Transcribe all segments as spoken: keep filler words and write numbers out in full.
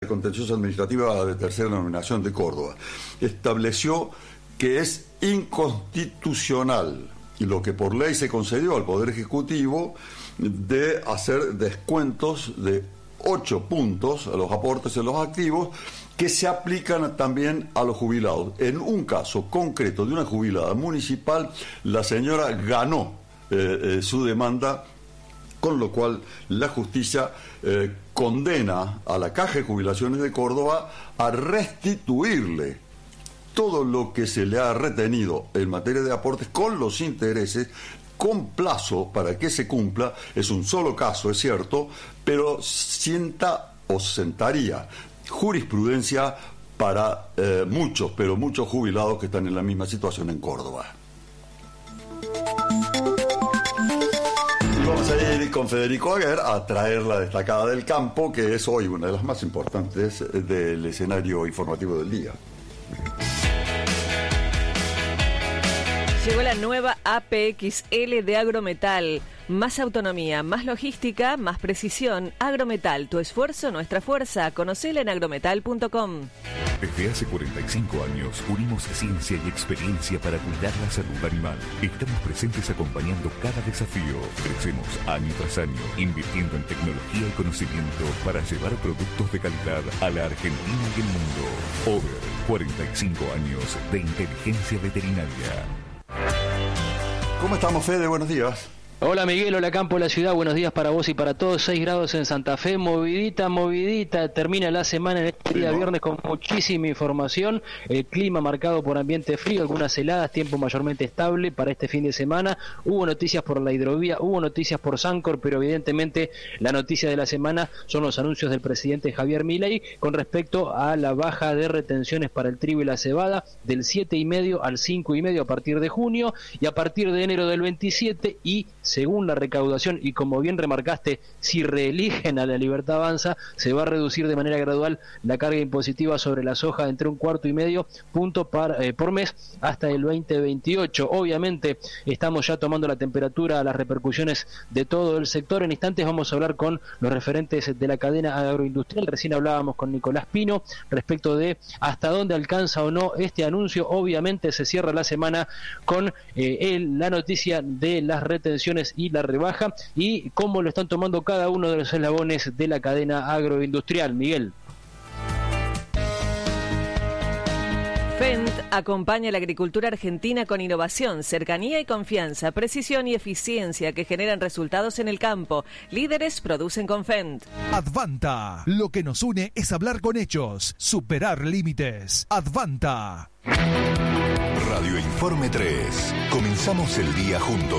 Contencioso Administrativa de Tercera Denominación de Córdoba estableció que es inconstitucional y lo que por ley se concedió al Poder Ejecutivo de hacer descuentos de ocho puntos a los aportes en los activos que se aplican también a los jubilados. En un caso concreto de una jubilada municipal, la señora ganó eh, eh, su demanda, con lo cual la justicia eh, condena a la Caja de Jubilaciones de Córdoba a restituirle todo lo que se le ha retenido en materia de aportes con los intereses, con plazo para que se cumpla. Es un solo caso, es cierto, pero sienta o sentaría jurisprudencia para eh, muchos, pero muchos jubilados que están en la misma situación en Córdoba. Y vamos a ir con Federico Aguer a traer la destacada del campo, que es hoy una de las más importantes del escenario informativo del día. Llegó la nueva A P X L de Agrometal. Más autonomía, más logística, más precisión. Agrometal, tu esfuerzo, nuestra fuerza. Conocela en agrometal punto com. Desde hace cuarenta y cinco años unimos ciencia y experiencia para cuidar la salud animal. Estamos presentes acompañando cada desafío. Crecemos año tras año, invirtiendo en tecnología y conocimiento para llevar productos de calidad a la Argentina y el mundo. Over, cuarenta y cinco años de inteligencia veterinaria. ¿Cómo estamos, Fede? Buenos días. Hola Miguel, hola Campo, la ciudad, buenos días para vos y para todos. Seis grados en Santa Fe, movidita, movidita, termina la semana en este día viernes con muchísima información, el clima marcado por ambiente frío, algunas heladas, tiempo mayormente estable para este fin de semana. Hubo noticias por la hidrovía, hubo noticias por Sancor, pero evidentemente la noticia de la semana son los anuncios del presidente Javier Milei con respecto a la baja de retenciones para el trigo y la cebada del siete y medio al cinco y medio a partir de junio y a partir de enero del veintisiete, y según la recaudación, y como bien remarcaste, si reeligen a la Libertad Avanza, se va a reducir de manera gradual la carga impositiva sobre la soja entre un cuarto y medio punto par, eh, por mes hasta el veinte veintiocho. Obviamente estamos ya tomando la temperatura a las repercusiones de todo el sector. En instantes vamos a hablar con los referentes de la cadena agroindustrial. Recién hablábamos con Nicolás Pino respecto de hasta dónde alcanza o no este anuncio. Obviamente se cierra la semana con eh, el, la noticia de las retenciones y la rebaja y cómo lo están tomando cada uno de los eslabones de la cadena agroindustrial. Miguel. Fendt acompaña a la agricultura argentina con innovación, cercanía y confianza, precisión y eficiencia que generan resultados en el campo. Líderes producen con Fendt. Advanta. Lo que nos une es hablar con hechos, superar límites. Advanta. Radio Informe tres. Comenzamos el día juntos.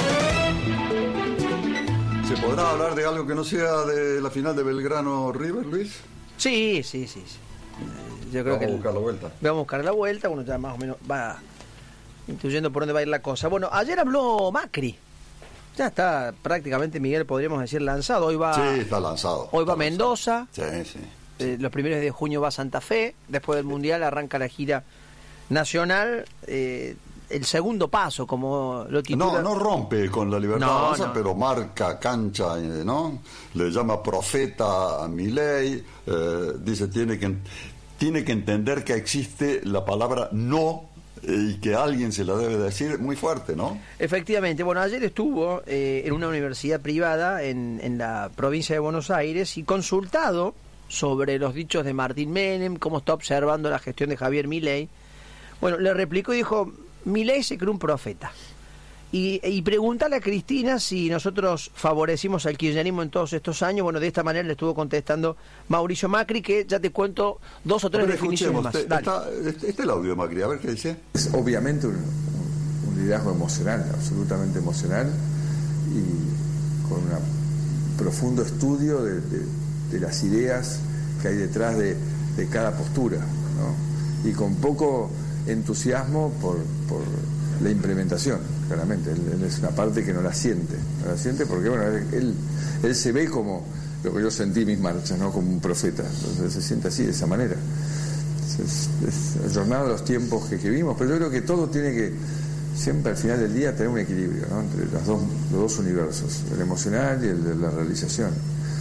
¿Se podrá hablar de algo que no sea de la final de Belgrano River, Luis? Sí, sí, sí, sí. Yo creo vamos que a buscar la vuelta. Vamos a buscar la vuelta, uno ya más o menos va intuyendo por dónde va a ir la cosa. Bueno, ayer habló Macri. Ya está prácticamente, Miguel, podríamos decir, lanzado. Hoy va. Sí, está lanzado. Hoy está va a Mendoza. Lanzado. Sí, sí. Eh, los primeros de junio va a Santa Fe. Después del Mundial arranca la gira nacional. Eh, el segundo paso, como lo titula. No, no rompe con la Libertad no, Avanza, no. pero marca cancha, ¿no? Le llama profeta a Milei. Eh, dice, tiene que, tiene que entender que existe la palabra no y que alguien se la debe decir muy fuerte, ¿no? Efectivamente. Bueno, ayer estuvo eh, en una universidad privada en, en la provincia de Buenos Aires y consultado sobre los dichos de Martín Menem, cómo está observando la gestión de Javier Milei. Bueno, le replicó y dijo: Milei se creó un profeta. Y, y pregúntale a Cristina si nosotros favorecimos al kirchnerismo en todos estos años. Bueno, de esta manera le estuvo contestando Mauricio Macri, que ya te cuento dos o tres Pero definiciones más. Te, está, este es el audio de Macri, a ver qué dice. Es obviamente un, un, un liderazgo emocional, absolutamente emocional, y con un profundo estudio de, de, de las ideas que hay detrás de, de cada postura, ¿no? Y con poco entusiasmo por, por la implementación, claramente. Él, él es una parte que no la siente, no la siente porque, bueno, él, él se ve como lo que yo sentí en mis marchas, ¿no? Como un profeta. Entonces él se siente así, de esa manera. Es, es, es ayornado a los tiempos que, que vimos, pero yo creo que todo tiene que siempre al final del día tener un equilibrio, ¿no? Entre los dos, los dos universos, el emocional y el de la realización.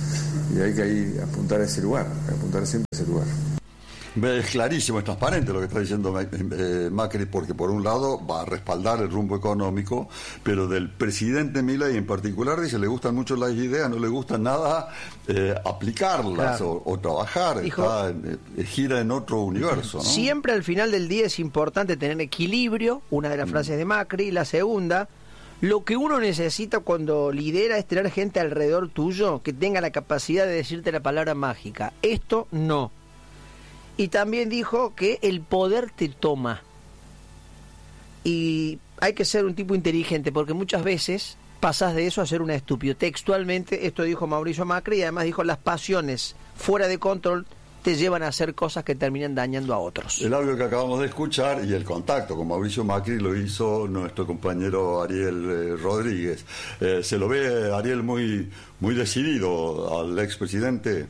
Y hay que ahí apuntar a ese lugar, hay que apuntar siempre a ese lugar. Es clarísimo, es transparente lo que está diciendo eh, Macri, porque por un lado va a respaldar el rumbo económico, pero del presidente Milei en particular dice le gustan mucho las ideas, no le gusta nada eh, aplicarlas, claro, o, o trabajar. Dijo, está, eh, gira en otro universo, ¿no? Siempre al final del día es importante tener equilibrio, una de las mm. frases de Macri. La segunda, lo que uno necesita cuando lidera es tener gente alrededor tuyo que tenga la capacidad de decirte la palabra mágica. Esto no. Y también dijo que el poder te toma. Y hay que ser un tipo inteligente, porque muchas veces pasás de eso a ser un estúpido. Textualmente, esto dijo Mauricio Macri, y además dijo, las pasiones fuera de control te llevan a hacer cosas que terminan dañando a otros. El audio que acabamos de escuchar y el contacto con Mauricio Macri lo hizo nuestro compañero Ariel eh, Rodríguez. Eh, ¿Se lo ve, Ariel, muy, muy decidido al expresidente?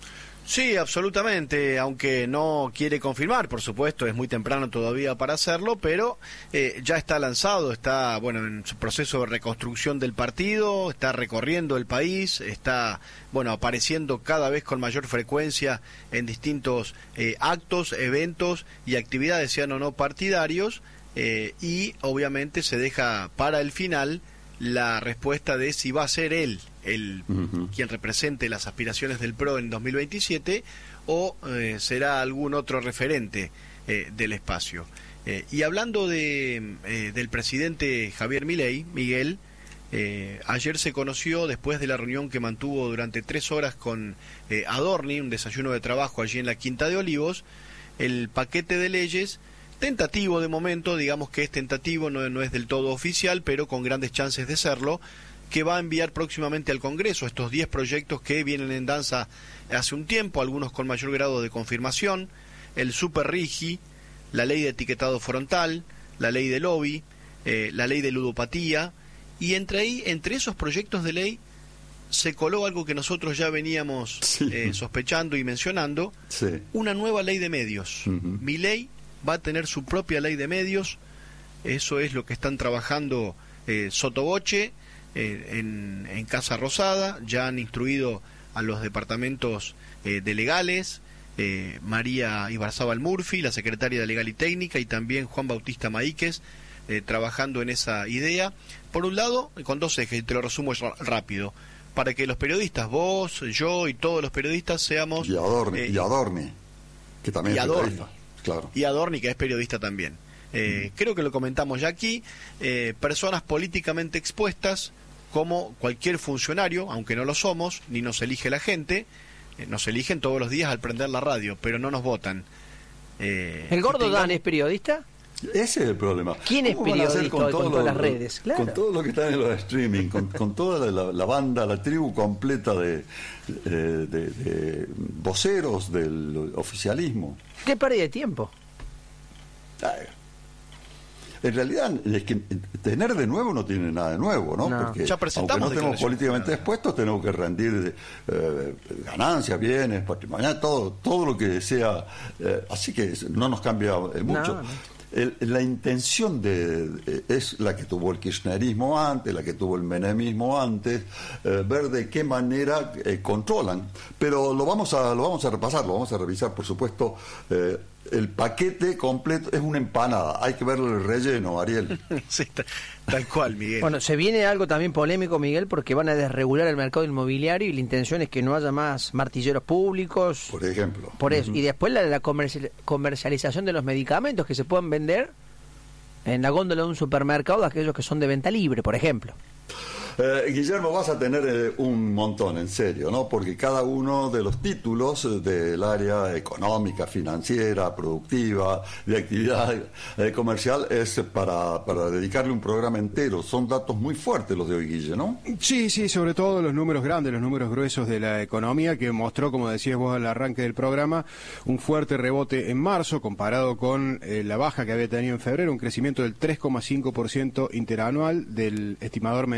Sí, absolutamente, aunque no quiere confirmar, por supuesto, es muy temprano todavía para hacerlo, pero eh, ya está lanzado, está bueno en su proceso de reconstrucción del partido, está recorriendo el país, está bueno apareciendo cada vez con mayor frecuencia en distintos eh, actos, eventos y actividades, sean o no partidarios, eh, y obviamente se deja para el final la respuesta de si va a ser él el uh-huh. quien represente las aspiraciones del P R O en dos mil veintisiete o eh, será algún otro referente eh, del espacio. Eh, y hablando de eh, del presidente Javier Milei, Miguel, eh, ayer se conoció, después de la reunión que mantuvo durante tres horas con eh, Adorni, un desayuno de trabajo allí en la Quinta de Olivos, el paquete de leyes tentativo de momento, digamos que es tentativo, no, no es del todo oficial, pero con grandes chances de serlo, que va a enviar próximamente al Congreso estos diez proyectos que vienen en danza hace un tiempo, algunos con mayor grado de confirmación, el Super Rigi, la ley de etiquetado frontal, la ley de lobby, eh, la ley de ludopatía, y entre ahí, entre esos proyectos de ley, se coló algo que nosotros ya veníamos sí. eh, sospechando y mencionando, sí. una nueva ley de medios. Uh-huh. Milei va a tener su propia ley de medios, eso es lo que están trabajando eh, sotoboche eh, en, en Casa Rosada, ya han instruido a los departamentos eh, de legales, eh, María Ibarzábal Murphy, la secretaria de Legal y Técnica, y también Juan Bautista Maíquez, eh, trabajando en esa idea. Por un lado, con dos ejes, y te lo resumo rápido, para que los periodistas, vos, yo y todos los periodistas seamos... Y Adorni, eh, y Adorni que también y es Adorni. periodista. Claro. Y Adorni, que es periodista también. Eh, mm. Creo que lo comentamos ya aquí. Eh, personas políticamente expuestas, como cualquier funcionario, aunque no lo somos, ni nos elige la gente, eh, nos eligen todos los días al prender la radio, pero no nos votan. Eh, ¿El Gordo tengamos... Dan es periodista? Ese es el problema. ¿Quién es periodista con, con todas las redes? Claro. Con todo lo que está en los streaming, con, con toda la, la banda, la tribu completa de, de, de, de voceros del oficialismo. ¿Qué pérdida de tiempo? Ay, en realidad es que tener de nuevo no tiene nada de nuevo, ¿no? no. Porque ya presentamos aunque no estemos políticamente expuestos, tenemos que rendir eh, ganancias, bienes, patrimonial, todo, todo lo que sea. Eh, así que no nos cambia eh, mucho. No, no. El, la intención de, de es la que tuvo el kirchnerismo antes, la que tuvo el menemismo antes, eh, ver de qué manera eh, controlan. Pero lo vamos a lo vamos a repasar, lo vamos a revisar, por supuesto. Eh, el paquete completo es una empanada, hay que verle el relleno, Ariel. Sí, tal cual, Miguel. Bueno, se viene algo también polémico, Miguel, porque van a desregular el mercado inmobiliario y la intención es que no haya más martilleros públicos. Por ejemplo. Por eso. Uh-huh. Y después la, la comercial, comercialización de los medicamentos que se pueden vender en la góndola de un supermercado, aquellos que son de venta libre, por ejemplo. Eh, Guillermo, vas a tener eh, un montón, en serio, ¿no? Porque cada uno de los títulos del área económica, financiera, productiva, de actividad eh, comercial es para, para dedicarle un programa entero. Son datos muy fuertes los de hoy, Guille, ¿no? Sí, sí, sobre todo los números grandes, los números gruesos de la economía, que mostró, como decías vos al arranque del programa, un fuerte rebote en marzo comparado con eh, la baja que había tenido en febrero, un crecimiento del tres coma cinco por ciento interanual del estimador mensual de la actividad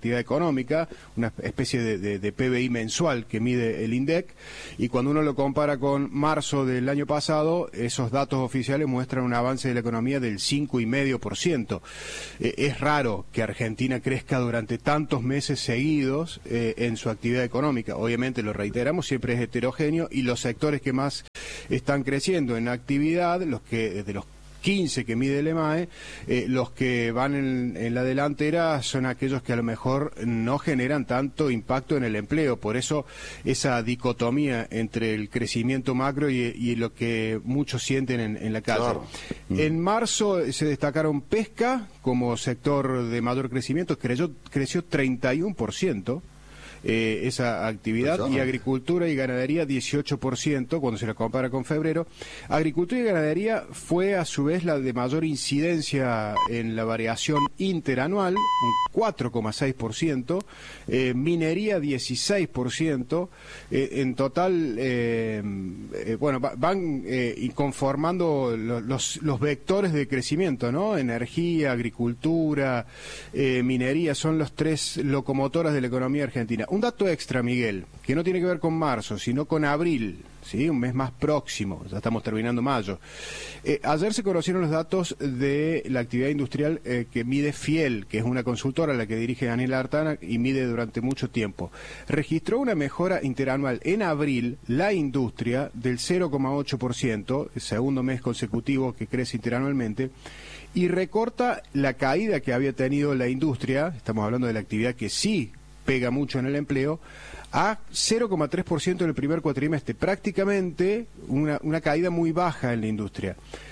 actividad económica, una especie de, de, de P B I mensual que mide el INDEC, y cuando uno lo compara con marzo del año pasado, esos datos oficiales muestran un avance de la economía del cinco coma cinco por ciento. Eh, es raro que Argentina crezca durante tantos meses seguidos eh, en su actividad económica. Obviamente, lo reiteramos, siempre es heterogéneo, y los sectores que más están creciendo en actividad, los que de los quince que mide el E M A E, eh, los que van en, en la delantera son aquellos que a lo mejor no generan tanto impacto en el empleo. Por eso esa dicotomía entre el crecimiento macro y, y lo que muchos sienten en, en la calle. Claro. En marzo se destacaron pesca como sector de mayor crecimiento, creció, creció treinta y uno por ciento. Eh, esa actividad, y agricultura y ganadería dieciocho por ciento cuando se la compara con febrero. Agricultura y ganadería fue a su vez la de mayor incidencia en la variación interanual, un cuatro coma seis por ciento, eh, minería dieciséis por ciento, eh, en total eh, eh, bueno, van eh, conformando los, los, los vectores de crecimiento, ¿no? Energía, agricultura, eh, minería, son los tres locomotoras de la economía argentina. Un dato extra, Miguel, que no tiene que ver con marzo, sino con abril, ¿sí? Un mes más próximo, ya estamos terminando mayo. Eh, ayer se conocieron los datos de la actividad industrial eh, que mide Fiel, que es una consultora a la que dirige Daniel Artana y mide durante mucho tiempo. Registró una mejora interanual en abril, la industria, del cero coma ocho por ciento, el segundo mes consecutivo que crece interanualmente, y recorta la caída que había tenido la industria, estamos hablando de la actividad que sí pega mucho en el empleo, a cero coma tres por ciento en el primer cuatrimestre, prácticamente una, una caída muy baja en la industria.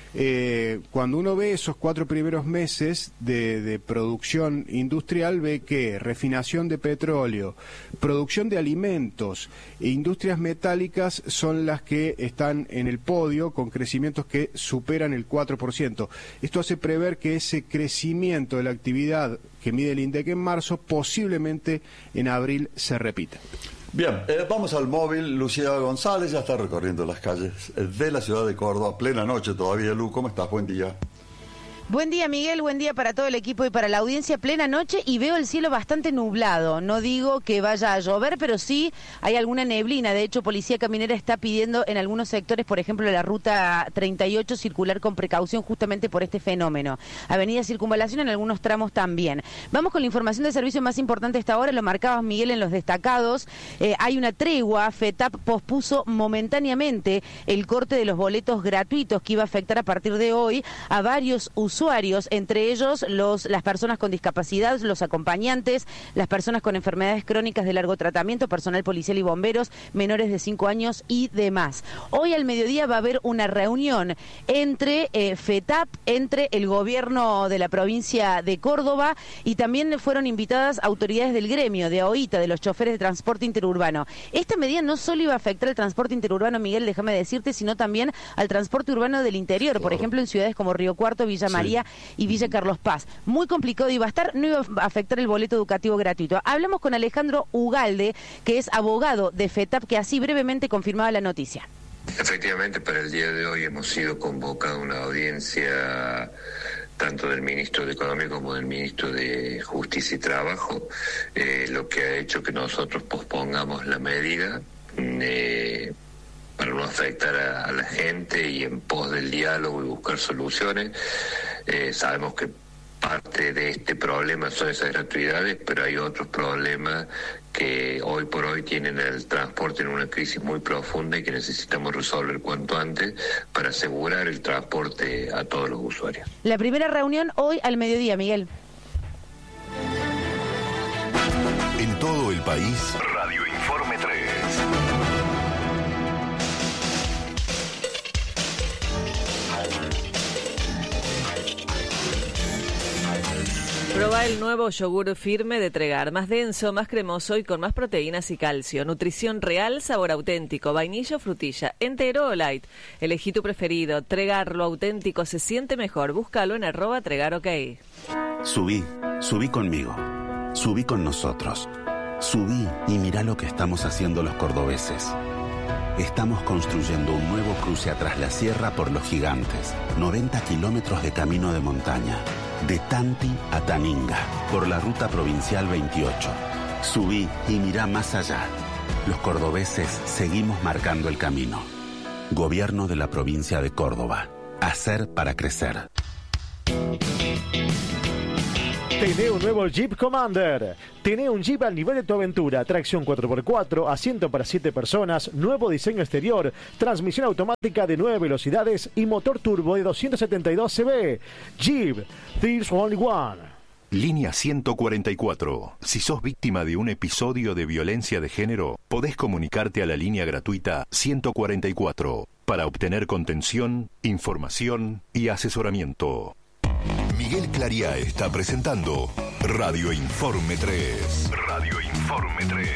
Eh, cuando uno ve esos cuatro primeros meses de, de producción industrial, ve que refinación de petróleo, producción de alimentos e industrias metálicas son las que están en el podio con crecimientos que superan el cuatro por ciento. Esto hace prever que ese crecimiento de la actividad que mide el INDEC en marzo posiblemente en abril se repita. Bien, eh, vamos al móvil. Lucía González ya está recorriendo las calles de la ciudad de Córdoba, plena noche todavía. Lu, ¿cómo estás? Buen día. Buen día, Miguel, buen día para todo el equipo y para la audiencia. Plena noche y veo el cielo bastante nublado. No digo que vaya a llover, pero sí hay alguna neblina. De hecho, Policía Caminera está pidiendo en algunos sectores, por ejemplo, la ruta treinta y ocho, circular con precaución justamente por este fenómeno. Avenida Circunvalación en algunos tramos también. Vamos con la información de servicio más importante hasta ahora. Lo marcabas, Miguel, en los destacados. Eh, hay una tregua. FETAP pospuso momentáneamente el corte de los boletos gratuitos que iba a afectar a partir de hoy a varios usuarios. usuarios, entre ellos los, las personas con discapacidad, los acompañantes, las personas con enfermedades crónicas de largo tratamiento, personal policial y bomberos, menores de cinco años y demás. Hoy al mediodía va a haber una reunión entre eh, FETAP, entre el gobierno de la provincia de Córdoba, y también fueron invitadas autoridades del gremio, de AOITA, de los choferes de transporte interurbano. Esta medida no solo iba a afectar al transporte interurbano, Miguel, déjame decirte, sino también al transporte urbano del interior, claro. Por ejemplo, en ciudades como Río Cuarto, Villa María, sí. y Villa Carlos Paz. Muy complicado iba a estar, no iba a afectar el boleto educativo gratuito. Hablamos con Alejandro Ugalde, que es abogado de FETAP, que así brevemente confirmaba la noticia. Efectivamente, para el día de hoy hemos sido convocados a una audiencia tanto del ministro de Economía como del ministro de Justicia y Trabajo, eh, lo que ha hecho que nosotros pospongamos la medida eh, para no afectar a, a la gente y en pos del diálogo y buscar soluciones. Eh, sabemos que parte de este problema son esas gratuidades, pero hay otros problemas que hoy por hoy tienen el transporte en una crisis muy profunda y que necesitamos resolver cuanto antes para asegurar el transporte a todos los usuarios. La primera reunión hoy al mediodía, Miguel. En todo el país, Radio Informe tres. Proba el nuevo yogur firme de Tregar, más denso, más cremoso y con más proteínas y calcio. Nutrición real, sabor auténtico, vainilla o frutilla, entero o light. Elegí tu preferido. Tregar, lo auténtico se siente mejor. Búscalo en arroba Tregar OK. Subí, subí conmigo, subí con nosotros. Subí y mirá lo que estamos haciendo los cordobeses. Estamos construyendo un nuevo cruce atrás la sierra por Los Gigantes, noventa kilómetros de camino de montaña. De Tanti a Taninga, por la ruta provincial veintiocho. Subí y mirá más allá. Los cordobeses seguimos marcando el camino. Gobierno de la provincia de Córdoba. Hacer para crecer. Tené un nuevo Jeep Commander. Tené un Jeep al nivel de tu aventura. Tracción cuatro por cuatro, asiento para siete personas, nuevo diseño exterior, transmisión automática de nueve velocidades y motor turbo de doscientos setenta y dos caballos. Jeep, there's only one. Línea ciento cuarenta y cuatro. Si sos víctima de un episodio de violencia de género, podés comunicarte a la línea gratuita ciento cuarenta y cuatro para obtener contención, información y asesoramiento. Miguel Clariá está presentando Radio Informe tres. Radio Informe tres.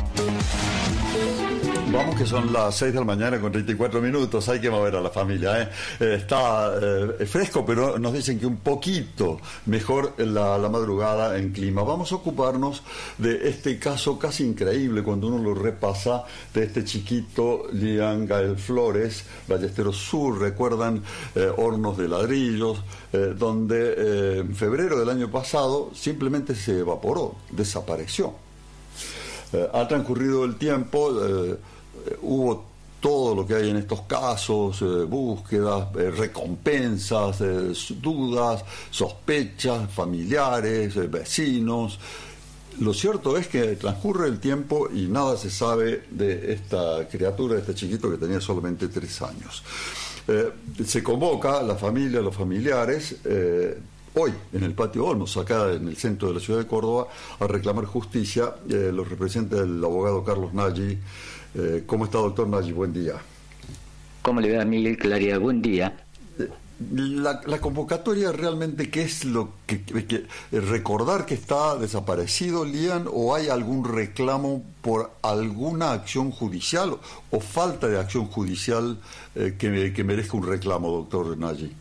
Vamos que son las seis de la mañana con treinta y cuatro minutos, hay que mover a la familia, ¿eh? Eh, está eh, fresco, pero nos dicen que un poquito mejor la, la madrugada en clima. Vamos a ocuparnos de este caso casi increíble cuando uno lo repasa, de este chiquito Lian Gael Flores, Ballesteros Sur, recuerdan, eh, hornos de ladrillos, eh, donde eh, en febrero del año pasado simplemente se evaporó, desapareció. Eh, ha transcurrido el tiempo, eh, hubo todo lo que hay en estos casos, eh, búsquedas, eh, recompensas, eh, dudas, sospechas, familiares, eh, vecinos. Lo cierto es que transcurre el tiempo y nada se sabe de esta criatura, de este chiquito que tenía solamente tres años. Eh, se convoca a la familia, a los familiares, eh, hoy en el Patio Olmos, acá en el centro de la ciudad de Córdoba, a reclamar justicia. Eh, los representa el abogado Carlos Nagy. Eh, ¿Cómo está, doctor Nagy? Buen día. ¿Cómo le va, Miguel Clariá? Buen día. La, la convocatoria realmente, ¿qué es lo que, que, que recordar que está desaparecido Lian, o hay algún reclamo por alguna acción judicial o falta de acción judicial eh, que, que merezca un reclamo, doctor Nagy?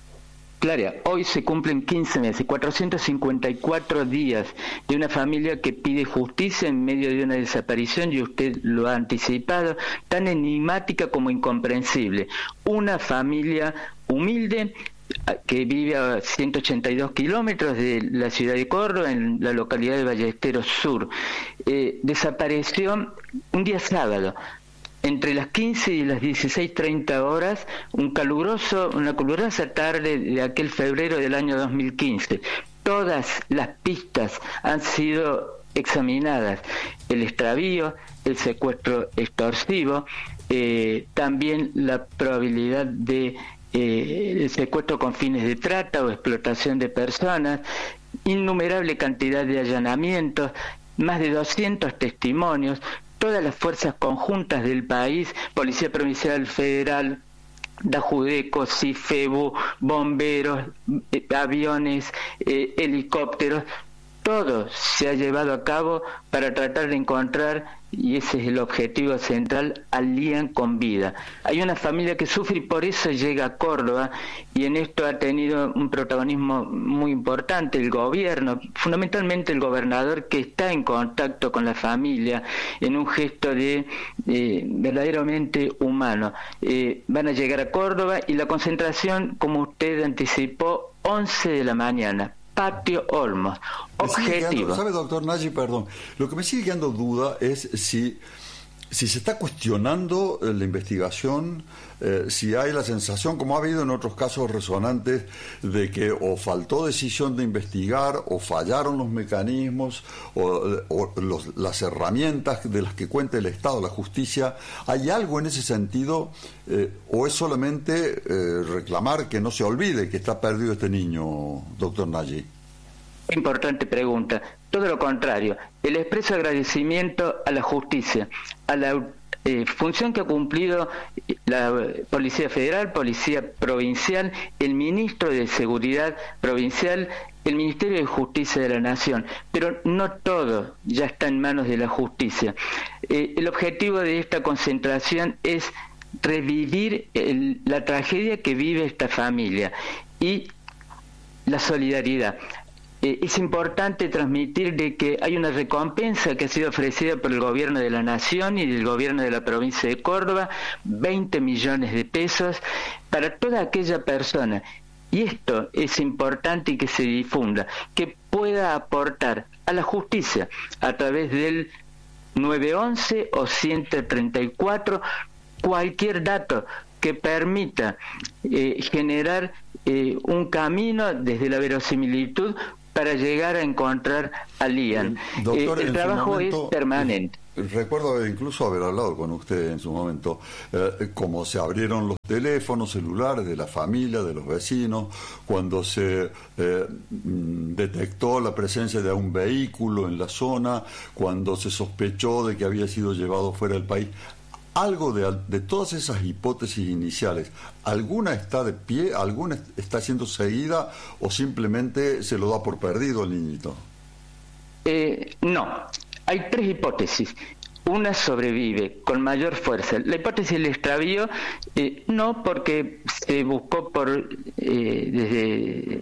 Claria, hoy se cumplen quince meses, cuatrocientos cincuenta y cuatro días de una familia que pide justicia en medio de una desaparición, y usted lo ha anticipado, tan enigmática como incomprensible. Una familia humilde que vive a ciento ochenta y dos kilómetros de la ciudad de Córdoba, en la localidad de Ballesteros Sur. Eh, desapareció un día sábado. Entre las quince y las dieciséis treinta horas, un caluroso, una calurosa tarde de aquel febrero del año dos mil quince. Todas las pistas han sido examinadas. El extravío, el secuestro extorsivo, eh, también la probabilidad de eh, el secuestro con fines de trata o explotación de personas, innumerable cantidad de allanamientos, más de doscientos testimonios. Todas las fuerzas conjuntas del país, Policía Provincial Federal, Dajudeco, Cifebu, bomberos, eh, aviones, eh, helicópteros, todo se ha llevado a cabo para tratar de encontrar, y ese es el objetivo central, a Lian con vida. Hay una familia que sufre y por eso llega a Córdoba, y en esto ha tenido un protagonismo muy importante el gobierno, fundamentalmente el gobernador, que está en contacto con la familia en un gesto de eh, verdaderamente humano. Eh, van a llegar a Córdoba y la concentración, como usted anticipó, once de la mañana. Patio Olmos. Objetivo. ¿Sabe, doctor Nagy? Perdón. Lo que me sigue quedando duda es si, si se está cuestionando eh, la investigación, eh, si hay la sensación, como ha habido en otros casos resonantes, de que o faltó decisión de investigar, o fallaron los mecanismos, o, o los, las herramientas de las que cuenta el Estado, la justicia. ¿Hay algo en ese sentido? Eh, ¿O es solamente eh, reclamar que no se olvide que está perdido este niño, doctor Nagy? Importante pregunta. Todo lo contrario. El expreso agradecimiento a la justicia, a la eh, función que ha cumplido la Policía Federal, Policía Provincial, el Ministro de Seguridad Provincial, el Ministerio de Justicia de la Nación. Pero no todo ya está en manos de la justicia. Eh, el objetivo de esta concentración es revivir el, la tragedia que vive esta familia y la solidaridad. Eh, es importante transmitir de que hay una recompensa que ha sido ofrecida por el gobierno de la Nación y del gobierno de la provincia de Córdoba, veinte millones de pesos, para toda aquella persona y esto es importante y que se difunda, que pueda aportar a la justicia a través del nueve once o ciento treinta y cuatro cualquier dato que permita eh, generar eh, un camino desde la verosimilitud para llegar a encontrar a Lian. Eh, doctor, eh, el trabajo momento, es permanente. Recuerdo incluso haber hablado con usted en su momento, eh, cómo se abrieron los teléfonos celulares de la familia, de los vecinos, cuando se eh, detectó la presencia de un vehículo en la zona, cuando se sospechó de que había sido llevado fuera del país. Algo de, de todas esas hipótesis iniciales, ¿alguna está de pie, alguna está siendo seguida o simplemente se lo da por perdido el niñito? Eh, no, hay tres hipótesis. Una sobrevive con mayor fuerza. La hipótesis del extravío, eh, no, porque se buscó por eh, desde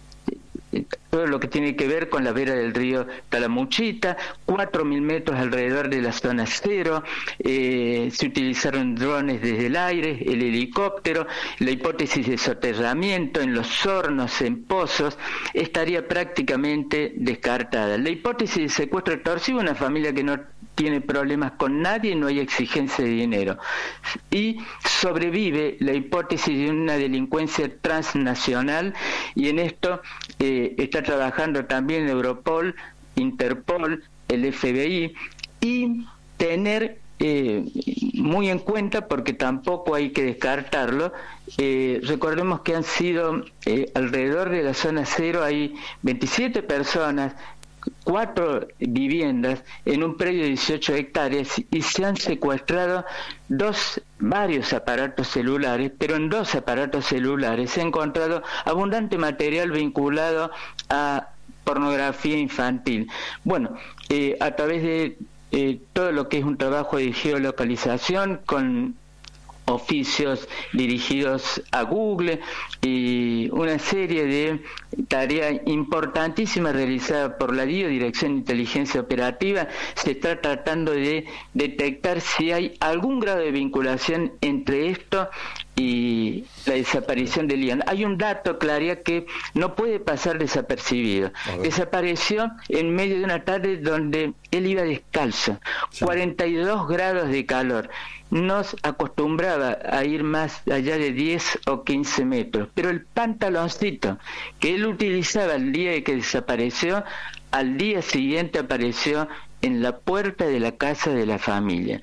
todo lo que tiene que ver con la vera del río Talamuchita, cuatro mil metros alrededor de la zona cero, eh, se utilizaron drones desde el aire, el helicóptero, la hipótesis de soterramiento en los hornos, en pozos, estaría prácticamente descartada. La hipótesis de secuestro extorsivo, una familia que no tiene problemas con nadie, no hay exigencia de dinero. Y sobrevive la hipótesis de una delincuencia transnacional, y en esto eh, está trabajando también Europol, Interpol, el F B I, y tener eh, muy en cuenta, porque tampoco hay que descartarlo, eh, recordemos que han sido eh, alrededor de la zona cero hay veintisiete personas, cuatro viviendas en un predio de dieciocho hectáreas, y se han secuestrado dos, varios aparatos celulares, pero en dos aparatos celulares se ha encontrado abundante material vinculado a pornografía infantil. Bueno, eh, a través de eh, todo lo que es un trabajo de geolocalización con oficios dirigidos a Google y una serie de tareas importantísimas realizadas por la D I O, Dirección de Inteligencia Operativa, se está tratando de detectar si hay algún grado de vinculación entre esto y la desaparición de Lian. Hay un dato, Claria, que no puede pasar desapercibido. Desapareció en medio de una tarde donde él iba descalzo, sí. cuarenta y dos grados de calor. No acostumbraba a ir más allá de diez o quince metros, pero el pantaloncito que él utilizaba el día de que desapareció, al día siguiente apareció en la puerta de la casa de la familia.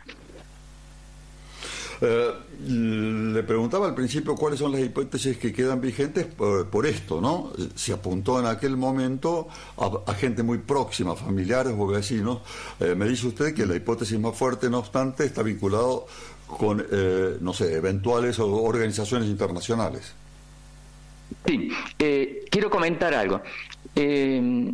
Eh, le preguntaba al principio cuáles son las hipótesis que quedan vigentes por, por esto, ¿no? Se apuntó en aquel momento a, a gente muy próxima, familiares o vecinos. Eh, me dice usted que la hipótesis más fuerte, no obstante, está vinculado con, eh, no sé, eventuales organizaciones internacionales. Sí, eh, quiero comentar algo. Eh,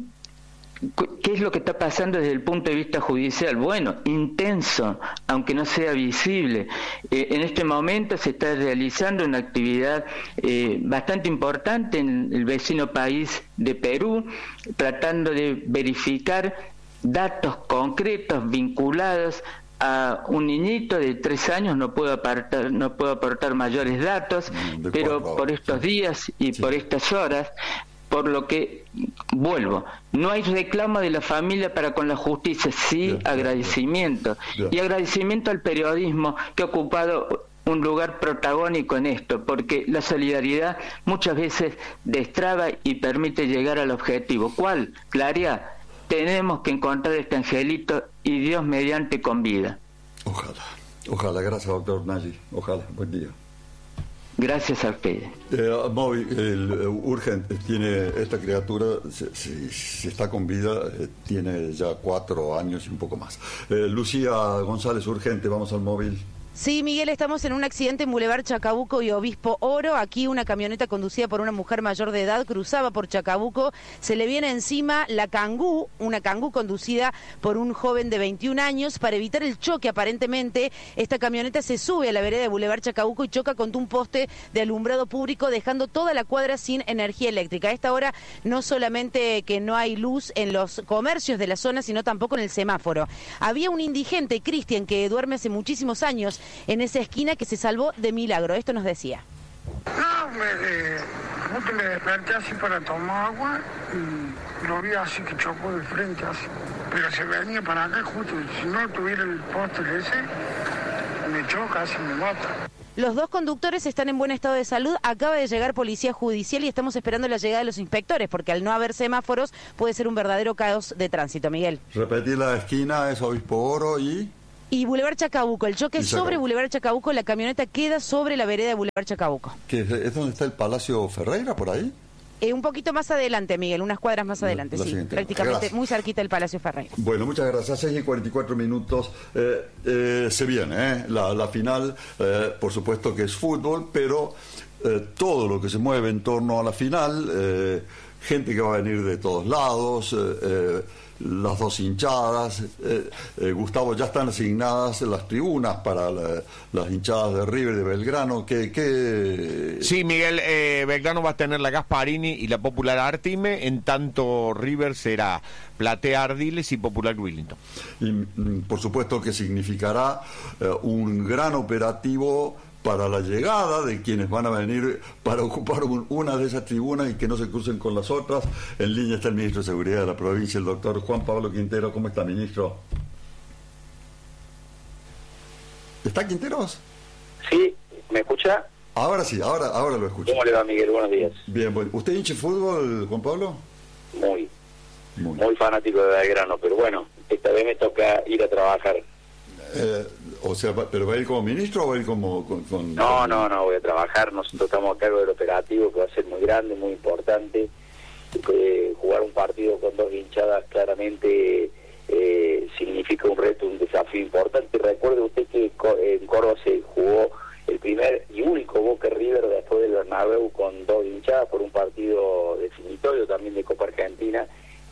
¿Qué es lo que está pasando desde el punto de vista judicial? Bueno, intenso, aunque no sea visible. Eh, en este momento se está realizando una actividad eh, bastante importante en el vecino país de Perú, tratando de verificar datos concretos vinculados a un niñito de tres años. No puedo aportar, no puedo aportar mayores datos, de pero por, por estos días y sí. por estas horas, por lo que vuelvo, no hay reclamo de la familia para con la justicia, sí yeah, agradecimiento yeah, yeah. y agradecimiento al periodismo que ha ocupado un lugar protagónico en esto, porque la solidaridad muchas veces destraba y permite llegar al objetivo. ¿Cuál? Claria, tenemos que encontrar este angelito y Dios mediante con vida. Ojalá, ojalá, gracias doctor Nagy, ojalá, buen día. Gracias a ustedes. Eh, Moby, el, el, urgente, tiene esta criatura, si, si, si está con vida, eh, tiene ya cuatro años y un poco más. Eh, Lucía González, urgente, vamos al móvil. Sí, Miguel, estamos en un accidente en Boulevard Chacabuco y Obispo Oro. Aquí una camioneta conducida por una mujer mayor de edad cruzaba por Chacabuco. Se le viene encima la Kangoo, una Kangoo conducida por un joven de veintiún años. Para evitar el choque, aparentemente, esta camioneta se sube a la vereda de Boulevard Chacabuco y choca contra un poste de alumbrado público, dejando toda la cuadra sin energía eléctrica. A esta hora, no solamente que no hay luz en los comercios de la zona, sino tampoco en el semáforo. Había un indigente, Cristian, que duerme hace muchísimos años en esa esquina, que se salvó de milagro. Esto nos decía. me, eh, justo me desperté así para tomar agua y lo vi así que chocó de frente así. Pero se venía para acá justo, si no tuviera el poste ese, me choca, así me mata. Los dos conductores están en buen estado de salud. Acaba de llegar policía judicial y estamos esperando la llegada de los inspectores, porque al no haber semáforos puede ser un verdadero caos de tránsito, Miguel. Repetir la esquina es Obispo Oro y... Y Boulevard Chacabuco, el choque Y es sobre Chacabuco. Boulevard Chacabuco, la camioneta queda sobre la vereda de Boulevard Chacabuco. ¿Que es, es donde está el Palacio Ferreira, por ahí? Eh, un poquito más adelante, Miguel, unas cuadras más adelante, la sí, siguiente. prácticamente Gracias. muy cerquita del Palacio Ferreira. Bueno, muchas gracias. seis y cuarenta y cuatro minutos. Eh, eh, se viene eh, la, la final, eh, por supuesto que es fútbol, pero eh, todo lo que se mueve en torno a la final, eh, gente que va a venir de todos lados, eh, eh, las dos hinchadas. Eh, eh, Gustavo, ya están asignadas las tribunas para la- las hinchadas de River, de Belgrano. ¿Qué, qué... Sí, Miguel, eh, Belgrano va a tener la Gasparini y la Popular Artime, en tanto River será Platea Ardiles y Popular Willington. Y mm, por supuesto que significará eh, un gran operativo para la llegada de quienes van a venir para ocupar un- una de esas tribunas y que no se crucen con las otras. En línea está el ministro de Seguridad de la provincia, el doctor Juan Pablo Quintero. ¿Cómo está, ministro? ¿Está Quinteros? Sí, ¿me escucha? Ahora sí, ahora, ahora lo escucho. ¿Cómo le va, Miguel? Buenos días. Bien, bueno. ¿Usted hincha fútbol, Juan Pablo? Muy, muy fanático de Belgrano, pero bueno, esta vez me toca ir a trabajar. Eh, o sea, va- ¿pero va a ir como ministro o va a ir como con...? con- No, no, no, voy a trabajar. Nosotros estamos a cargo del operativo, que va a ser muy grande, muy importante. Eh, jugar un partido con dos hinchadas claramente eh, significa un reto, un desafío importante. Recuerde usted que co- en Córdoba se jugó el primer y único Boca River después del Bernabéu con dos hinchadas por un partido definitorio también de Copa Argentina.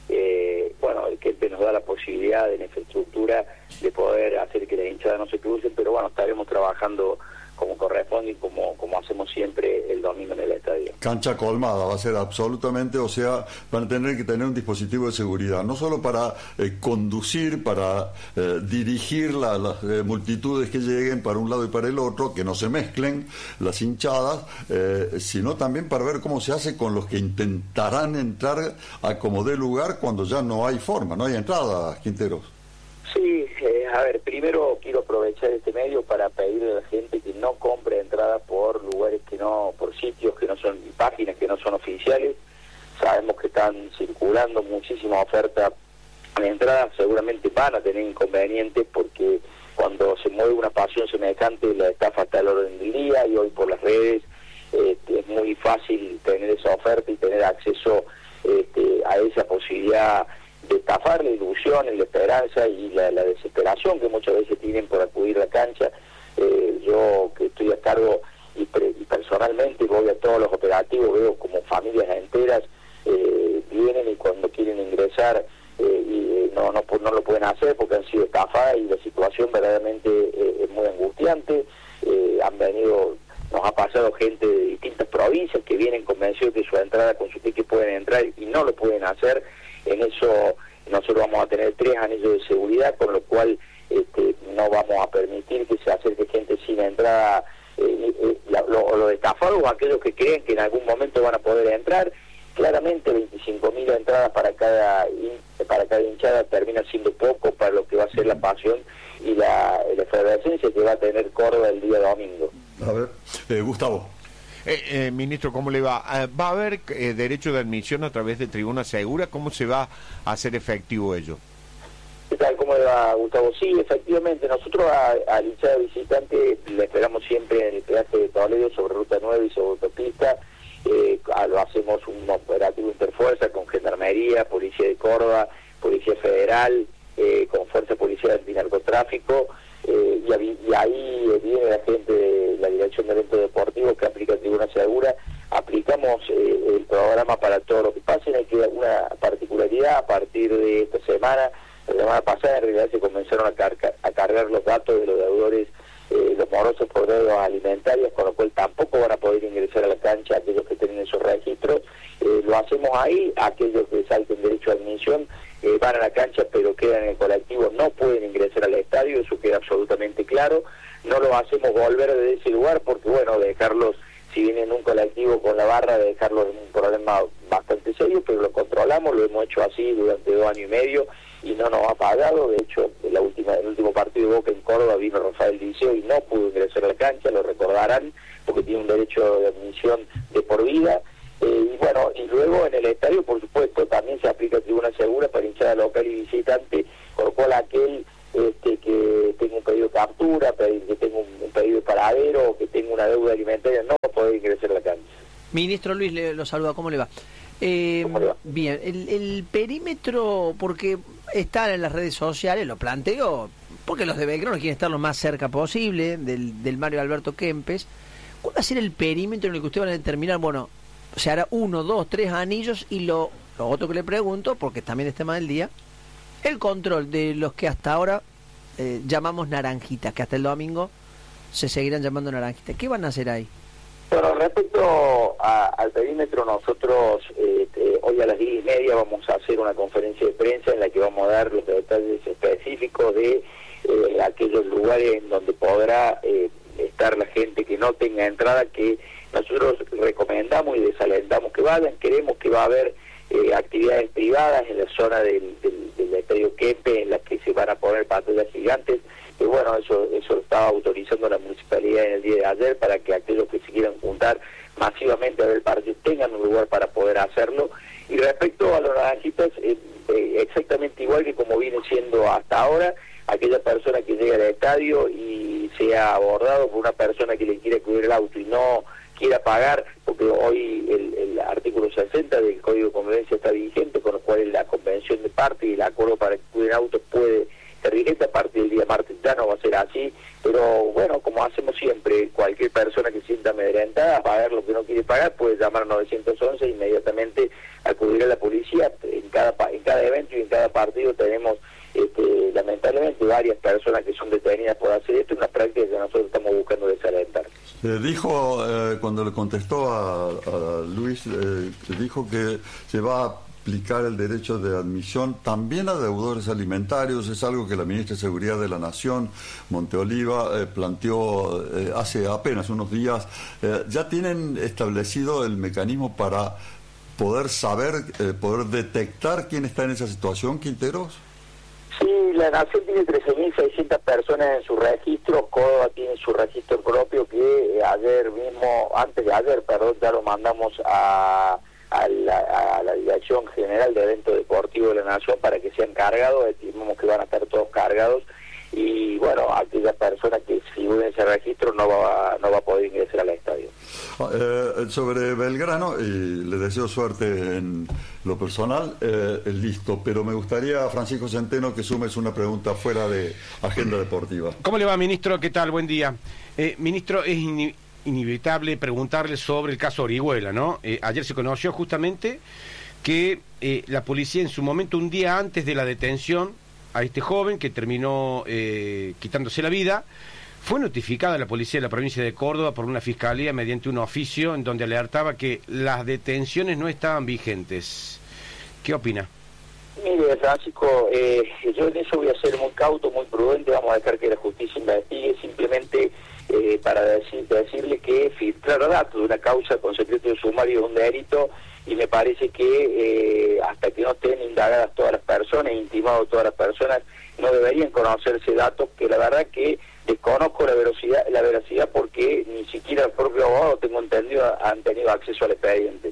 Eh, bueno, el que nos da la posibilidad en infraestructura de poder hacer que las hinchadas no se crucen, pero bueno, estaremos trabajando como corresponde y como, como hacemos siempre el domingo en el estadio. Cancha colmada, va a ser absolutamente, o sea, van a tener que tener un dispositivo de seguridad, no solo para eh, conducir, para eh, dirigir la- las eh, multitudes que lleguen para un lado y para el otro, que no se mezclen las hinchadas, eh, sino también para ver cómo se hace con los que intentarán entrar a como dé lugar cuando ya no hay forma, no hay entrada, Quinteros. Sí, eh, a ver, primero quiero aprovechar este medio para pedirle a la gente que no compre entradas por lugares que no, por sitios que no son, páginas que no son oficiales. Sabemos que están circulando muchísima oferta de entradas, seguramente van a tener inconvenientes porque cuando se mueve una pasión semejante la estafa está al orden del día y hoy por las redes eh, es muy fácil tener esa oferta y tener acceso este, a esa posibilidad de estafar la ilusión, la esperanza y la, la desesperación que muchas veces tienen por acudir a la cancha. Eh, yo que estoy a cargo y, pre- y personalmente voy a todos los operativos, veo como familias enteras eh, vienen y cuando quieren ingresar eh, y eh, no, no no lo pueden hacer porque han sido estafadas y la situación verdaderamente eh, es muy angustiante. Eh, han venido, nos ha pasado gente de distintas provincias que vienen convencidos que su entrada con su ticket pueden entrar y no lo pueden hacer. En eso nosotros vamos a tener tres anillos de seguridad, con lo cual este, no vamos a permitir que se acerque gente sin entrada, eh, eh, la- lo- los estafados o aquellos que creen que en algún momento van a poder entrar. Claramente veinticinco mil entradas para cada hin- para cada hinchada termina siendo poco para lo que va a ser la pasión y la, la efervescencia que va a tener Córdoba el día domingo. A ver, eh, Gustavo. Eh, eh, ministro, ¿cómo le va? Eh, ¿Va a haber eh, derecho de admisión a través de tribuna segura? ¿Cómo se va a hacer efectivo ello? ¿Qué tal? ¿Cómo le va, Gustavo? Sí, efectivamente, nosotros a- al hinchada visitante le esperamos siempre en el peaje de Toledo sobre Ruta nueve y sobre autopista. Eh, a- lo hacemos un operativo interfuerza con Gendarmería, Policía de Córdoba, Policía Federal, eh, con Fuerza Policial Antinarcotráfico, eh, y, avi- y ahí eh, viene la gente de la Dirección de Eventos Deportivos que aplica Tribuna Segura. Aplicamos eh, el programa para todo lo que pase. Hay que una particularidad a partir de esta semana. La semana pasada en realidad se comenzaron a, carga- a cargar los datos de los deudores, eh, los morosos por deudas alimentarias, con lo cual tampoco van a poder ingresar a la cancha aquellos que tienen esos registros. Eh, lo hacemos ahí, aquellos que salten derecho a admisión eh, van a la cancha pero quedan en el colectivo, no pueden ingresar al estadio, eso queda absolutamente claro. No lo hacemos volver de ese lugar porque, bueno, dejarlos si viene en un colectivo con la barra, de dejarlo en un problema bastante serio, pero lo controlamos, lo hemos hecho así durante dos años y medio y no nos ha pagado. De hecho, en la última, el último partido de Boca en Córdoba vino Rafael Liceo y no pudo ingresar a la cancha, lo recordarán, porque tiene un derecho de admisión de por vida. Eh, y bueno, y luego en el estadio, por supuesto, también se aplica tribuna segura para hinchada local y visitante, con lo cual aquel este, que tenga un pedido de captura, que tenga un, un pedido de paradero, o que tenga una deuda alimentaria, no va a poder ingresar a la cancha. Ministro Luis, le, lo saluda, ¿cómo le va? Eh, ¿Cómo le va? Bien, el, el perímetro, porque está en las redes sociales, lo planteo, porque los de Belgrano quieren estar lo más cerca posible del, del Mario Alberto Kempes. ¿Cuál va a ser el perímetro en el que usted va a determinar, bueno, se hará uno, dos, tres anillos? Y lo, lo otro que le pregunto, porque también es tema del día, el control de los que hasta ahora eh, llamamos naranjitas, que hasta el domingo se seguirán llamando naranjitas. ¿Qué van a hacer ahí? Bueno, respecto a, al perímetro, nosotros eh, eh, hoy a las diez y media vamos a hacer una conferencia de prensa en la que vamos a dar los detalles específicos de eh, aquellos lugares en donde podrá eh, estar la gente que no tenga entrada, que nosotros recomendamos y desalentamos que vayan. Queremos que va a haber eh, actividades privadas en la zona del, del, del estadio Kempe, en las que se van a poner pantallas gigantes, que bueno, eso eso lo estaba autorizando la municipalidad en el día de ayer, para que aquellos que se quieran juntar masivamente a ver el partido tengan un lugar para poder hacerlo. Y respecto a los naranjitas, eh, eh, exactamente igual que como viene siendo hasta ahora, aquella persona que llega al estadio y sea abordado por una persona que le quiere cubrir el auto y no quiera pagar, porque hoy el, el artículo sesenta del Código de Convivencia está vigente, con lo cual la convención de parte y el acuerdo para cubrir autos puede ser vigente. A partir del día martes ya no va a ser así, pero bueno, como hacemos siempre, cualquier persona que sienta amedrentada a pagar lo que no quiere pagar puede llamar a nueve once e inmediatamente acudir a la policía. En cada en cada evento y en cada partido tenemos este, lamentablemente varias personas que son detenidas por hacer esto, una práctica que nosotros estamos buscando desalentar. Eh, dijo, eh, cuando le contestó a, a Luis, eh, dijo que se va a aplicar el derecho de admisión también a deudores alimentarios. Es algo que la ministra de Seguridad de la Nación, Monteoliva, eh, planteó eh, hace apenas unos días. Eh, ¿Ya tienen establecido el mecanismo para poder saber, eh, poder detectar quién está en esa situación, Quinteros? Sí, la Nación tiene trece mil seiscientas personas en su registro, Córdoba tiene su registro propio, que eh, ayer mismo, antes de ayer, perdón, ya lo mandamos a, a, la, a la Dirección General de Eventos Deportivos de la Nación para que sean cargados. Estimamos que van a estar todos cargados y bueno, aquella persona que figure en ese registro no va, no va a poder ingresar al estadio. Eh, sobre Belgrano, y le deseo suerte en lo personal, eh, listo, pero me gustaría, Francisco Centeno, que sumes una pregunta fuera de agenda deportiva. ¿Cómo le va, ministro? ¿Qué tal? Buen día. Eh, ministro, es in inevitable preguntarle sobre el caso Orihuela, ¿no? Eh, ayer se conoció justamente que eh, la policía en su momento, un día antes de la detención a este joven que terminó eh, quitándose la vida, fue notificada a la policía de la provincia de Córdoba por una fiscalía mediante un oficio en donde alertaba que las detenciones no estaban vigentes. ¿Qué opina? Mire, Francisco, eh, yo en eso voy a ser muy cauto, muy prudente. Vamos a dejar que la justicia investigue, simplemente eh, para decir, decirle que filtrar datos de una causa con secreto de sumario es un delito, y me parece que eh, hasta que no estén indagadas todas las personas, intimadas todas las personas, no deberían conocerse datos que la verdad que desconozco la veracidad, la veracidad porque ni siquiera el propio abogado, tengo entendido, han tenido acceso al expediente.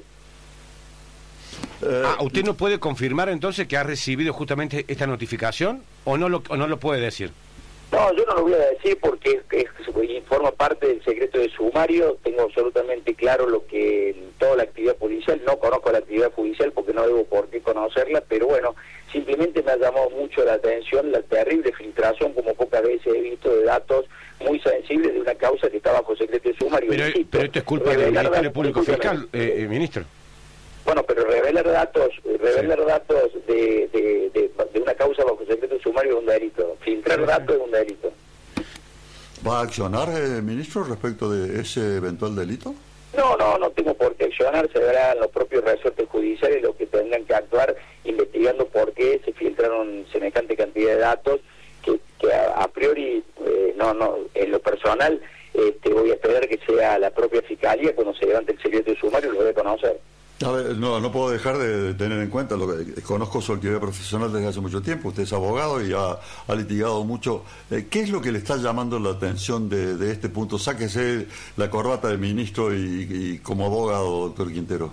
Ah, ¿usted no puede confirmar entonces que ha recibido justamente esta notificación o no lo, o no lo puede decir? No, yo no lo voy a decir porque es, es, forma parte del secreto de sumario. Tengo absolutamente claro lo que toda la actividad policial, no conozco la actividad judicial porque no debo por qué conocerla, pero bueno, simplemente me ha llamado mucho la atención la terrible filtración, como pocas veces he visto, de datos muy sensibles de una causa que está bajo secreto de sumario. Pero, pero esto es culpa del Ministerio Público Fiscal, eh, eh, ministro. Bueno, pero revelar datos, revelar sí. datos de, de, de, de una causa bajo secreto de sumario es un delito. Filtrar sí, datos sí. es un delito. ¿Va a accionar, eh, ministro, respecto de ese eventual delito? No, no, no tengo por qué accionar. Se verán los propios resortes judiciales los que tendrán que actuar investigando por qué se filtraron semejante cantidad de datos que, que a, a priori, eh, no, no, en lo personal, este, voy a esperar que sea la propia Fiscalía cuando se levante el secreto de sumario, lo voy a conocer. A ver, no, no puedo dejar de tener en cuenta lo que conozco su actividad profesional desde hace mucho tiempo. Usted es abogado y ha, ha litigado mucho. Eh, ¿Qué es lo que le está llamando la atención de, de este punto? Sáquese la corbata del ministro y, y como abogado, doctor Quintero.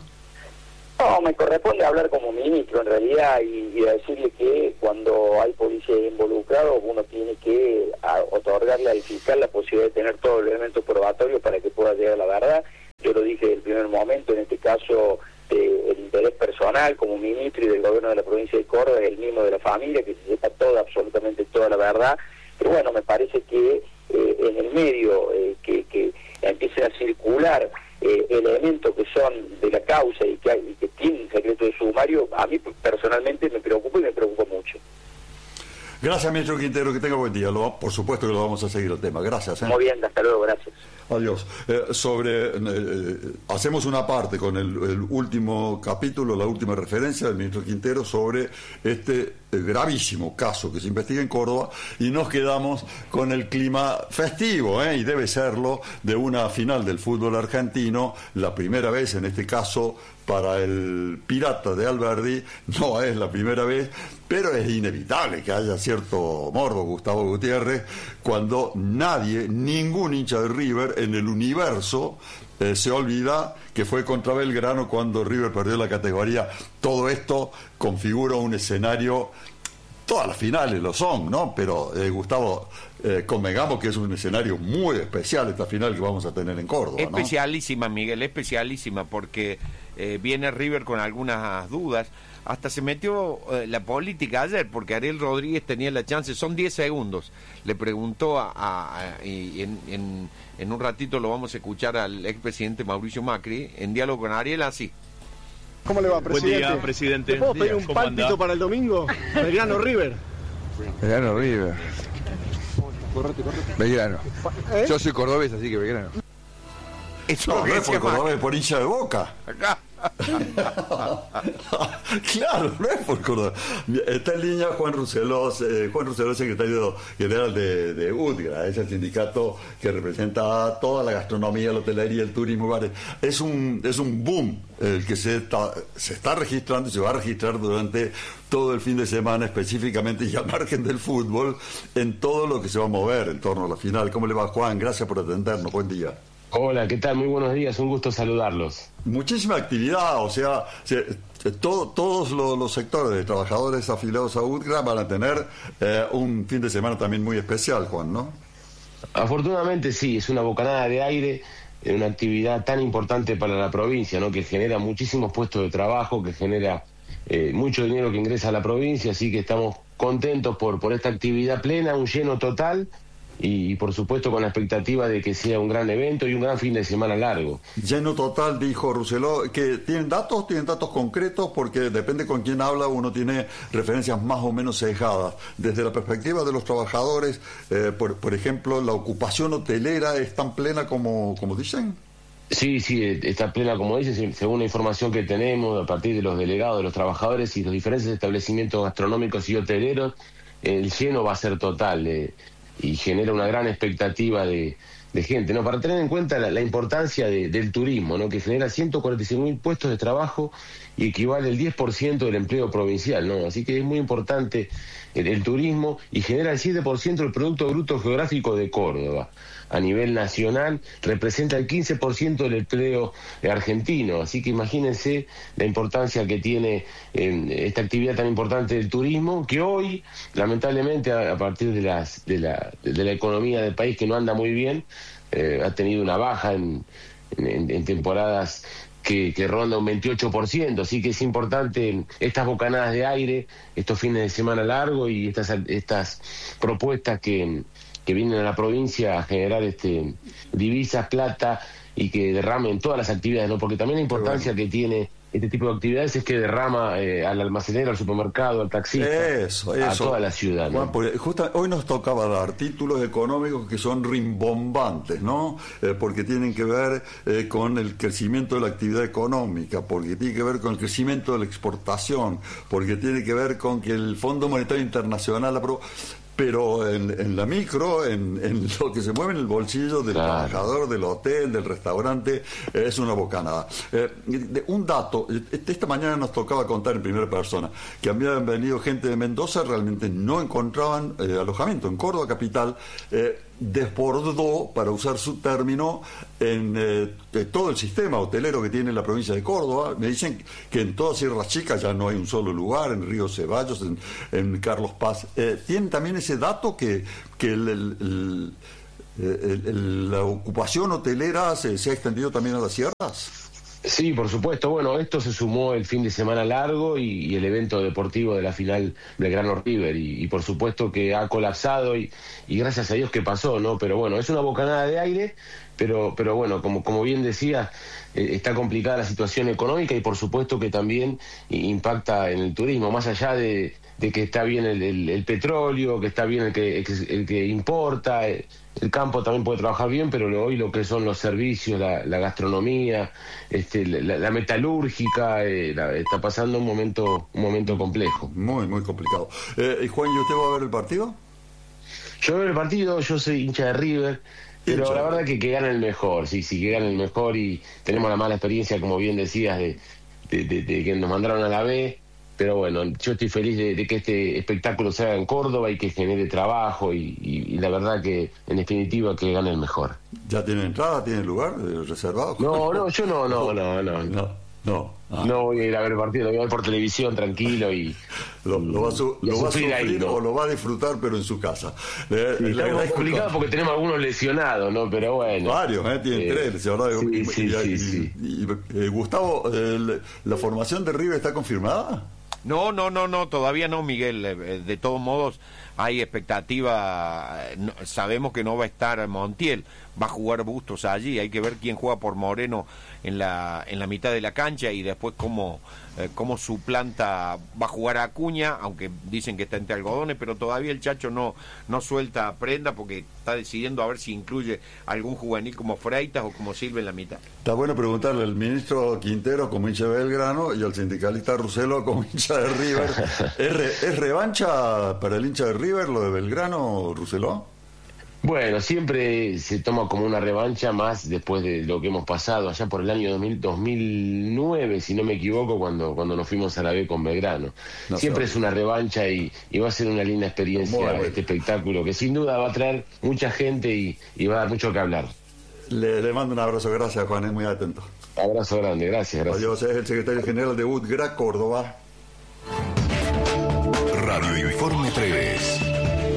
No, me corresponde hablar como ministro en realidad y, y decirle que cuando hay policía involucrada uno tiene que a, otorgarle al fiscal la posibilidad de tener todos los elementos probatorios para que pueda llegar a la verdad. Yo lo dije desde el primer momento, en este caso eh, el interés personal como ministro y del gobierno de la provincia de Córdoba es el mismo de la familia, que se sepa toda, absolutamente toda la verdad. Pero bueno, me parece que eh, en el medio eh, que, que empiecen a circular eh, elementos que son de la causa y que, y que tienen secreto de sumario, a mí personalmente me preocupa y me preocupa mucho. Gracias, ministro Quintero, que tenga buen día. Lo, por supuesto que lo vamos a seguir el tema. Gracias. ¿eh? Muy bien, hasta luego, gracias. Adiós. Eh, sobre, eh, hacemos una parte con el, el último capítulo, la última referencia del ministro Quintero sobre este eh, gravísimo caso que se investiga en Córdoba y nos quedamos con el clima festivo, ¿eh? y debe serlo, de una final del fútbol argentino, la primera vez en este caso para el Pirata de Alberdi. No es la primera vez, pero es inevitable que haya cierto morbo, Gustavo Gutiérrez, cuando nadie, ningún hincha de River en el universo eh, se olvida que fue contra Belgrano cuando River perdió la categoría. Todo esto configura un escenario, todas las finales lo son, ¿no? Pero eh, Gustavo, eh, convengamos que es un escenario muy especial esta final que vamos a tener en Córdoba, ¿no? Especialísima, Miguel, especialísima, porque eh, viene River con algunas dudas. Hasta se metió eh, la política ayer, porque Ariel Rodríguez tenía la chance, son diez segundos, le preguntó a, a, a y en, en, en un ratito lo vamos a escuchar al expresidente Mauricio Macri, en diálogo con Ariel, así. ¿Cómo le va, presidente? Buen día, presidente. ¿Te puedo pedir un pálpito para el domingo? Belgrano River. Belgrano River. Correte, correte. Belgrano. ¿Eh? Yo soy cordobés, así que Belgrano. Eso no, no es por cordobés, por hincha de Boca. Acá. Claro, no es por Córdoba. Está en línea Juan Rousselot, eh, Juan Rousselot, secretario general de, de UTGRA, es el sindicato que representa toda la gastronomía, la hotelería, el turismo, bares. Es un, es un boom el que se está, se está registrando y se va a registrar durante todo el fin de semana, específicamente y al margen del fútbol, en todo lo que se va a mover en torno a la final. ¿Cómo le va, Juan? Gracias por atendernos. Buen día. Hola, ¿qué tal? Muy buenos días, un gusto saludarlos. Muchísima actividad, o sea, se, todo, todos los, los sectores de trabajadores afiliados a UTGRA van a tener eh, un fin de semana también muy especial, Juan, ¿no? Afortunadamente sí, es una bocanada de aire, una actividad tan importante para la provincia, ¿no? Que genera muchísimos puestos de trabajo, que genera eh, mucho dinero que ingresa a la provincia, así que estamos contentos por, por esta actividad plena, un lleno total. Y por supuesto con la expectativa de que sea un gran evento y un gran fin de semana largo. Lleno total, dijo Rousselot. ¿Que tienen datos? ¿Tienen datos concretos? Porque depende con quién habla, uno tiene referencias más o menos sesgadas. Desde la perspectiva de los trabajadores, eh, por, por ejemplo, ¿la ocupación hotelera es tan plena como, como dicen? Sí, sí, está plena como dicen, según la información que tenemos a partir de los delegados, de los trabajadores y los diferentes establecimientos gastronómicos y hoteleros, el lleno va a ser total. Eh, y genera una gran expectativa de, de gente, ¿no? Para tener en cuenta la, la importancia de, del turismo, ¿no? Que genera ciento cuarenta y seis mil puestos de trabajo y equivale al diez por ciento del empleo provincial, ¿no? Así que es muy importante el, el turismo y genera el siete por ciento del Producto Bruto Geográfico de Córdoba. A nivel nacional representa el quince por ciento del empleo argentino, así que imagínense la importancia que tiene en esta actividad tan importante del turismo, que hoy, lamentablemente, a, a partir de, las, de, la, de la economía del país que no anda muy bien, eh, ha tenido una baja en, en, en temporadas que, que ronda un veintiocho por ciento, así que es importante estas bocanadas de aire, estos fines de semana largos y estas, estas propuestas que... que vienen a la provincia a generar este divisas, plata y que derramen todas las actividades, ¿no? Porque también la importancia bueno. que tiene este tipo de actividades es que derrama eh, al almacenero, al supermercado, al taxista, eso, eso. a toda la ciudad, ¿no? Juan, porque justo hoy nos tocaba dar títulos económicos que son rimbombantes, ¿no? Eh, porque tienen que ver eh, con el crecimiento de la actividad económica, porque tiene que ver con el crecimiento de la exportación, porque tiene que ver con que el Fondo Monetario Internacional aprobó. pero en, en la micro, en, en lo que se mueve en el bolsillo del Claro. trabajador, del hotel, del restaurante, eh, es una bocanada. Eh, de- un dato, eh, esta mañana nos tocaba contar en primera persona que habían venido gente de Mendoza, realmente no encontraban eh, alojamiento. En Córdoba capital eh, desbordó, para usar su término, en eh, de todo el sistema hotelero que tiene la provincia de Córdoba. Me dicen que en todas Sierras Chicas ya no hay un solo lugar, en Río Ceballos, en, en Carlos Paz. Eh, ¿Tienen también ese dato que, que el, el- el- el- el- la ocupación hotelera se, se ha extendido también a las sierras? Sí, por supuesto. Bueno, esto se sumó el fin de semana largo y, y el evento deportivo de la final Belgrano River y, y por supuesto que ha colapsado y, y gracias a Dios que pasó, ¿no? Pero bueno, es una bocanada de aire, pero pero bueno, como como bien decía, eh, está complicada la situación económica y por supuesto que también i- impacta en el turismo, más allá de, de que está bien el, el- el petróleo, que está bien el que el que, el que importa, eh, el campo también puede trabajar bien, pero lo- hoy lo que son los servicios, la, la gastronomía, este, la, la metalúrgica, eh, la- está pasando un momento un momento complejo. Muy, muy complicado. Eh, y Juan, ¿y usted va a ver el partido? Yo veo el partido, yo soy hincha de River, pero Hincha. la verdad que que gane el mejor, sí, sí, que gane el mejor y tenemos la mala experiencia, como bien decías, de, de, de- de que nos mandaron a la B, pero bueno, yo estoy feliz de, de que este espectáculo se haga en Córdoba y que genere trabajo y, y- y la verdad que, en definitiva, que gane el mejor. ¿Ya tiene entrada, tiene lugar eh, reservado? No, no, yo no, no, no, no. No, no. Ah. No voy a ir a ver el partido, lo voy a ver por televisión tranquilo y... Lo, lo va a, su- y a lo va a sufrir sufrir ahí, ¿no? o lo va a disfrutar, pero en su casa. Eh, Sí, le está un poco agradezco complicado con- porque tenemos algunos lesionados, ¿no? Pero bueno. Varios, ¿eh? Tienen Eh, tres. ¿Verdad? sí, Y- sí, y- sí, y- sí. y- eh, Gustavo, eh, le- ¿la formación de River está confirmada? No, no, no, no, todavía no, Miguel. Eh, eh, De todos modos, hay expectativa. eh, no- sabemos que no va a estar Montiel, va a jugar Bustos allí. Hay que ver quién juega por Moreno en la en la mitad de la cancha y después cómo eh, cómo suplanta, va a jugar a Acuña, aunque dicen que está entre algodones, pero todavía el Chacho no no suelta prenda porque está decidiendo a ver si incluye algún juvenil como Freitas o como Silva en la mitad. Está bueno preguntarle al ministro Quintero como hincha de Belgrano y al sindicalista Ruselo como hincha de River. ¿Es, re- es revancha para el hincha de River lo de Belgrano, Ruselo? Bueno, siempre se toma como una revancha más después de lo que hemos pasado allá por el año dos mil, dos mil nueve, si no me equivoco, cuando, cuando nos fuimos a la B con Belgrano. No siempre sé. es una revancha y, y va a ser una linda experiencia Muy bueno. este espectáculo que sin duda va a traer mucha gente y, y va a dar mucho que hablar. Le, le mando un abrazo, gracias Juan, es muy atento. Abrazo grande, gracias, gracias. Adiós, es el secretario general de U T G R A Córdoba. Radio Informe tres.